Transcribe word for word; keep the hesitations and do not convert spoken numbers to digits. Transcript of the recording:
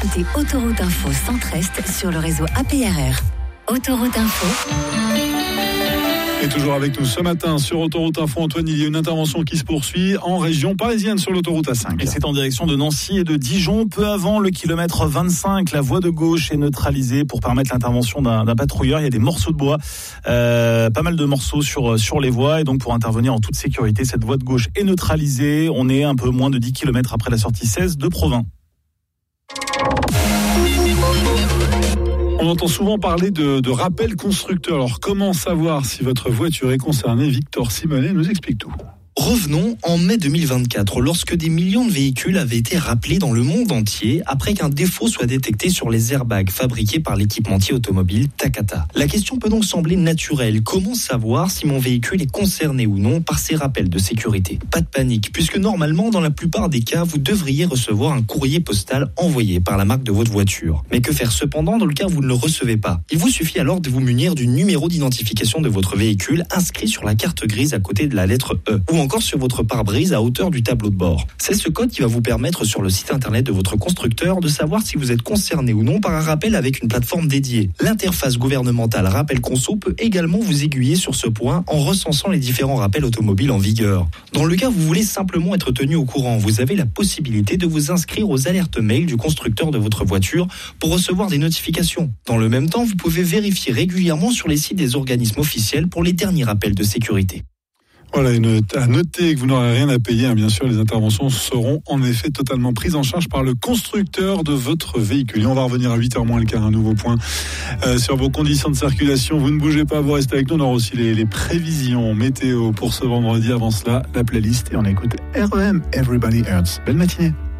écoutez Autoroute Info Centre-Est sur le réseau A P R R. Autoroute Info. Et toujours avec nous ce matin sur Autoroute Info, Antoine, il y a une intervention qui se poursuit en région parisienne sur l'autoroute A cinq. Et c'est en direction de Nancy et de Dijon. Peu avant le kilomètre vingt-cinq, la voie de gauche est neutralisée pour permettre l'intervention d'un, d'un patrouilleur. Il y a des morceaux de bois, euh, pas mal de morceaux sur, sur les voies. Et donc pour intervenir en toute sécurité, cette voie de gauche est neutralisée. On est un peu moins de dix kilomètres après la sortie seize de Provins. On entend souvent parler de, de rappel constructeur. Alors comment savoir si votre voiture est concernée? Victor Simonet nous explique tout. Revenons en mai deux mille vingt-quatre, lorsque des millions de véhicules avaient été rappelés dans le monde entier après qu'un défaut soit détecté sur les airbags fabriqués par l'équipementier automobile Takata. La question peut donc sembler naturelle. Comment savoir si mon véhicule est concerné ou non par ces rappels de sécurité? Pas de panique, puisque normalement, dans la plupart des cas, vous devriez recevoir un courrier postal envoyé par la marque de votre voiture. Mais que faire cependant dans le cas où vous ne le recevez pas? Il vous suffit alors de vous munir du numéro d'identification de votre véhicule inscrit sur la carte grise à côté de la lettre E, ou encore sur votre pare-brise à hauteur du tableau de bord. C'est ce code qui va vous permettre sur le site internet de votre constructeur de savoir si vous êtes concerné ou non par un rappel avec une plateforme dédiée. L'interface gouvernementale Rappel Conso peut également vous aiguiller sur ce point en recensant les différents rappels automobiles en vigueur. Dans le cas où vous voulez simplement être tenu au courant, vous avez la possibilité de vous inscrire aux alertes mail du constructeur de votre voiture pour recevoir des notifications. Dans le même temps, vous pouvez vérifier régulièrement sur les sites des organismes officiels pour les derniers rappels de sécurité. Voilà, une, à noter que vous n'aurez rien à payer. Hein, bien sûr, les interventions seront en effet totalement prises en charge par le constructeur de votre véhicule. Et on va revenir à huit heures moins le quart, un nouveau point euh, sur vos conditions de circulation. Vous ne bougez pas, vous restez avec nous. On aura aussi les, les prévisions météo pour ce vendredi. Avant cela, la playlist et on écoute R E M, Everybody Hurts. Belle matinée.